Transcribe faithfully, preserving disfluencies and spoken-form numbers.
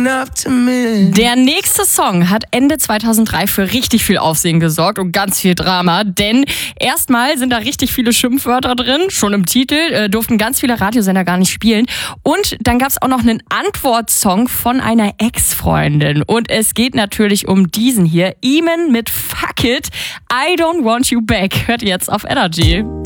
up to me. Der nächste Song hat Ende zweitausenddrei für richtig viel Aufsehen gesorgt und ganz viel Drama, denn erstmal sind da richtig viele Schimpfwörter drin, schon im Titel, äh, durften ganz viele Radiosender gar nicht spielen und dann gab es auch noch einen Antwortsong von einer Ex-Freundin und es geht natürlich um diesen hier, Eamon mit Fuck It, I Don't Want You Back, hört ihr jetzt auf Energy.